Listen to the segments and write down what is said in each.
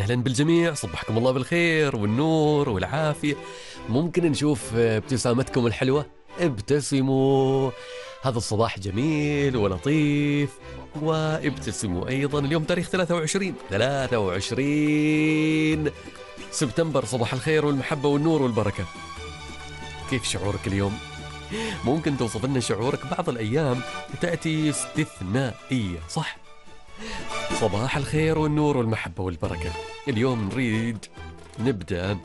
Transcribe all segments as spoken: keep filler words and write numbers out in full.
أهلا بالجميع، صبحكم الله بالخير والنور والعافية. ممكن نشوف ابتسامتكم الحلوة؟ ابتسموا، هذا الصباح جميل ولطيف. وابتسموا أيضا، اليوم تاريخ ثلاثة وعشرين ثلاثة وعشرين سبتمبر. صباح الخير والمحبة والنور والبركة. كيف شعورك اليوم؟ ممكن توصف لنا شعورك؟ بعض الأيام تأتي استثنائية، صح؟ صباح الخير والنور والمحبة والبركة. اليوم نريد نبدأ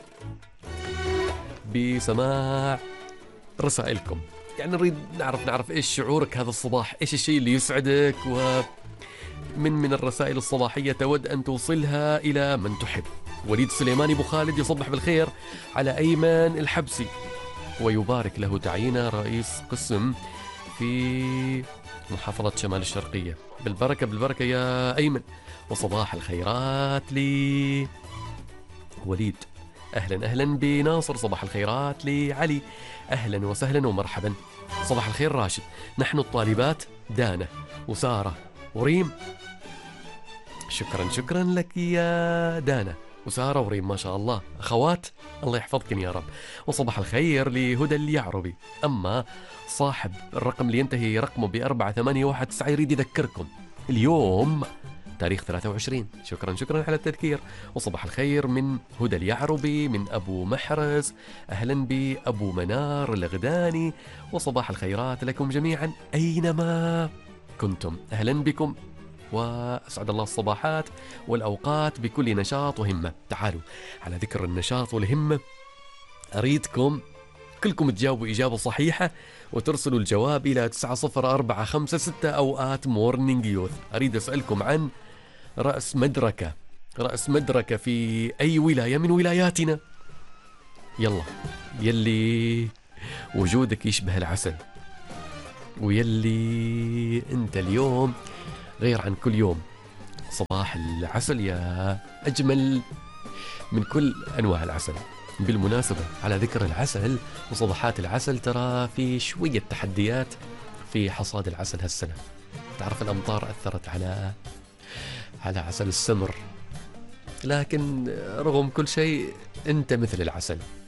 بسماع رسائلكم، يعني نريد نعرف نعرف إيش شعورك هذا الصباح، إيش الشيء اللي يسعدك، ومن من الرسائل الصباحية تود أن توصلها إلى من تحب. وليد سليماني أبو خالد يصبح بالخير على أيمن الحبسي ويبارك له تعيين رئيس قسم في محافظة شمال الشرقية. بالبركة بالبركة يا أيمن. وصباح الخيرات لي وليد. أهلا أهلا بناصر. صباح الخيرات لعلي. أهلا وسهلا ومرحبا. صباح الخير راشد. نحن الطالبات دانا وسارة وريم. شكرا شكرا لك يا دانا وسارة وريم، ما شاء الله أخوات، الله يحفظكن يا رب. وصباح الخير لهدى اليعربي. أما صاحب الرقم اللي ينتهي رقمه بأربعة ثمانية واحد تسعة يريد يذكركم اليوم تاريخ ثلاثة وعشرين. شكرا شكرا على التذكير. وصباح الخير من هدى اليعربي من أبو محرز. أهلا بأبو منار الغداني. وصباح الخيرات لكم جميعا أينما كنتم، أهلا بكم وأسعد الله الصباحات والأوقات بكل نشاط وهمة. تعالوا على ذكر النشاط والهمة، أريدكم كلكم تجاوبوا إجابة صحيحة وترسلوا الجواب إلى تسعة صفر أربعة خمسة ستة أوقات مورنينج يوث. أريد أسألكم عن رأس مدركة رأس مدركة في أي ولاية من ولاياتنا؟ يلا، يلي وجودك يشبه العسل، ويلي أنت اليوم غير عن كل يوم. صباح العسل يا أجمل من كل أنواع العسل. بالمناسبة على ذكر العسل وصباحات العسل، ترى في شوية تحديات في حصاد العسل هالسنة. تعرف الأمطار أثرت على على عسل السمر، لكن رغم كل شيء أنت مثل العسل،